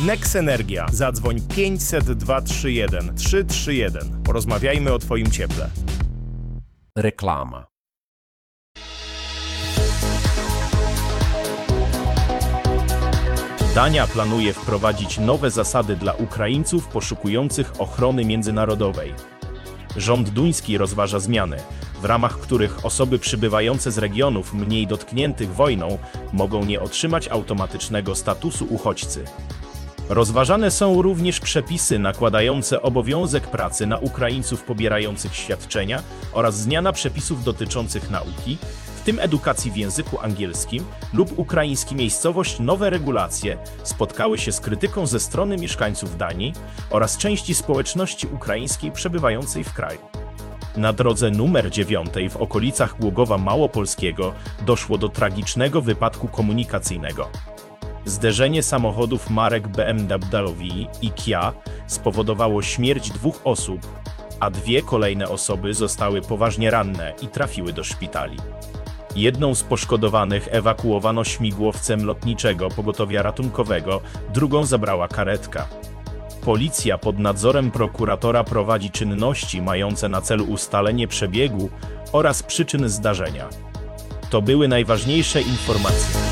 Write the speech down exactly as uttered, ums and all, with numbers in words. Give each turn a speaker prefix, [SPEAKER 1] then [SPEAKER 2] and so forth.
[SPEAKER 1] Nex Energia. Zadzwoń pięćset dwa trzy jeden trzy trzy jeden. Porozmawiajmy o Twoim cieple.
[SPEAKER 2] Reklama.
[SPEAKER 1] Dania planuje wprowadzić nowe zasady dla Ukraińców poszukujących ochrony międzynarodowej. Rząd duński rozważa zmiany, w ramach których osoby przybywające z regionów mniej dotkniętych wojną mogą nie otrzymać automatycznego statusu uchodźcy. Rozważane są również przepisy nakładające obowiązek pracy na Ukraińców pobierających świadczenia oraz zmiana przepisów dotyczących nauki, w tym edukacji w języku angielskim lub ukraińskiej. Miejscowość nowe regulacje spotkały się z krytyką ze strony mieszkańców Danii oraz części społeczności ukraińskiej przebywającej w kraju. Na drodze numer dziewiątej w okolicach Głogowa Małopolskiego doszło do tragicznego wypadku komunikacyjnego. Zderzenie samochodów marek B M W i Kia spowodowało śmierć dwóch osób, a dwie kolejne osoby zostały poważnie ranne i trafiły do szpitali. Jedną z poszkodowanych ewakuowano śmigłowcem lotniczego pogotowia ratunkowego, drugą zabrała karetka. Policja pod nadzorem prokuratora prowadzi czynności mające na celu ustalenie przebiegu oraz przyczyn zdarzenia. To były najważniejsze informacje.